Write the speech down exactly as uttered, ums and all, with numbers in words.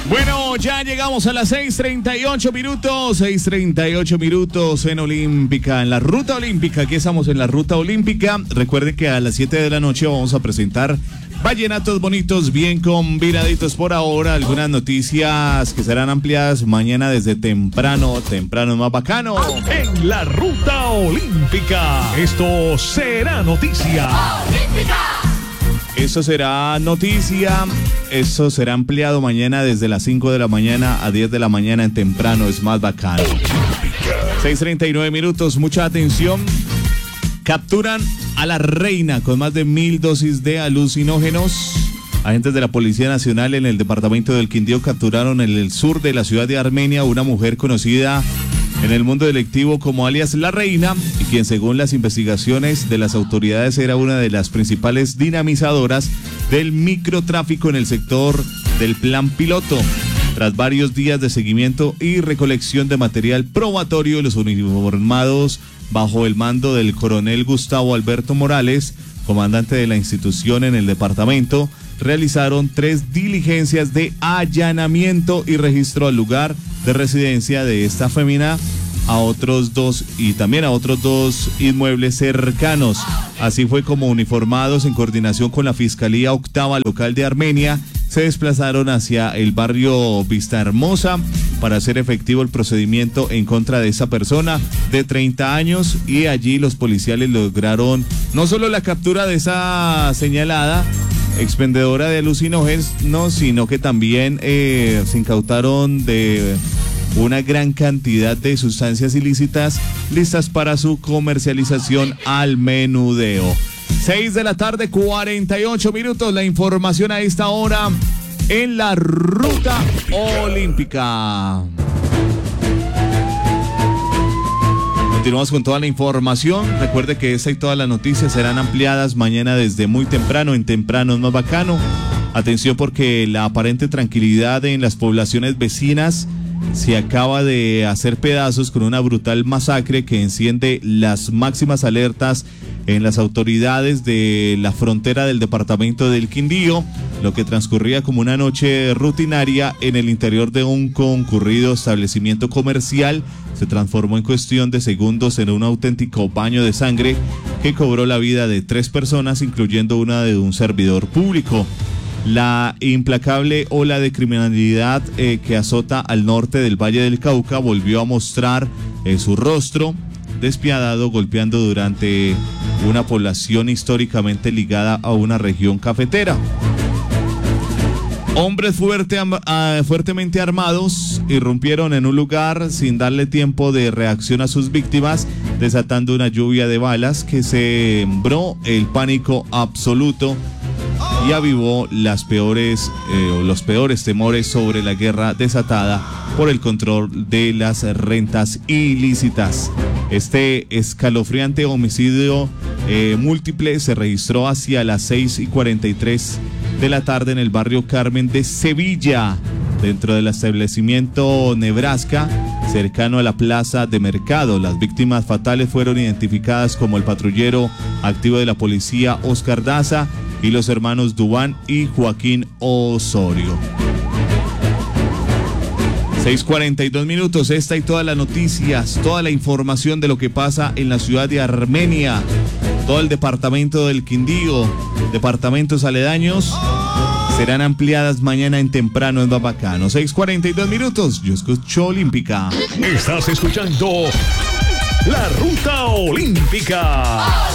Bueno, ya llegamos a las seis treinta y ocho minutos, seis treinta y ocho minutos en Olímpica, en la Ruta Olímpica. Aquí estamos en la Ruta Olímpica. Recuerden que a las siete de la noche vamos a presentar vallenatos bonitos, bien combinaditos por ahora. Algunas noticias que serán ampliadas mañana desde temprano, temprano más bacano. En la Ruta Olímpica, esto será noticia. Olímpica. Eso será noticia, eso será ampliado mañana desde las cinco de la mañana a diez de la mañana en temprano, es más bacano. seis treinta y nueve minutos, mucha atención. Capturan a la reina con más de mil dosis de alucinógenos. Agentes de la Policía Nacional en el departamento del Quindío capturaron en el sur de la ciudad de Armenia una mujer conocida en el mundo delictivo como alias La Reina, y quien según las investigaciones de las autoridades era una de las principales dinamizadoras del microtráfico en el sector del Plan Piloto. Tras varios días de seguimiento y recolección de material probatorio, los uniformados bajo el mando del coronel Gustavo Alberto Morales, comandante de la institución en el departamento, realizaron tres diligencias de allanamiento y registro al lugar de residencia de esta fémina, a otros dos y también a otros dos inmuebles cercanos. Así fue como uniformados en coordinación con la Fiscalía Octava Local de Armenia se desplazaron hacia el barrio Vista Hermosa para hacer efectivo el procedimiento en contra de esa persona de treinta años, y allí los policiales lograron no solo la captura de esa señalada expendedora de alucinógenos, sino que también eh, se incautaron de una gran cantidad de sustancias ilícitas listas para su comercialización al menudeo. seis de la tarde, cuarenta y ocho minutos. La información a esta hora en la Ruta Olímpica. Continuamos con toda la información. Recuerde que esta y todas las noticias serán ampliadas mañana desde muy temprano, en Temprano es más bacano. Atención, porque la aparente tranquilidad en las poblaciones vecinas se acaba de hacer pedazos con una brutal masacre que enciende las máximas alertas en las autoridades de la frontera del departamento del Quindío. Lo que transcurría como una noche rutinaria en el interior de un concurrido establecimiento comercial se transformó en cuestión de segundos en un auténtico baño de sangre que cobró la vida de tres personas, incluyendo una de un servidor público. La implacable ola de criminalidad eh, que azota al norte del Valle del Cauca volvió a mostrar eh, su rostro despiadado, golpeando durante una población históricamente ligada a una región cafetera. Hombres fuerte, uh, fuertemente armados irrumpieron en un lugar sin darle tiempo de reacción a sus víctimas, desatando una lluvia de balas que sembró el pánico absoluto y avivó las peores, eh, los peores temores sobre la guerra desatada por el control de las rentas ilícitas. Este escalofriante homicidio eh, múltiple se registró hacia las seis y cuarenta y tres de la tarde en el barrio Carmen de Sevilla, dentro del establecimiento Nebraska, cercano a la plaza de mercado. Las víctimas fatales fueron identificadas como el patrullero activo de la policía Oscar Daza y los hermanos Dubán y Joaquín Osorio. seis cuarenta y dos minutos, esta y todas las noticias, toda la información de lo que pasa en la ciudad de Armenia, todo el departamento del Quindío, departamentos aledaños, serán ampliadas mañana en Temprano en Babacano. seis cuarenta y dos minutos, yo escucho Olímpica. Estás escuchando la Ruta Olímpica.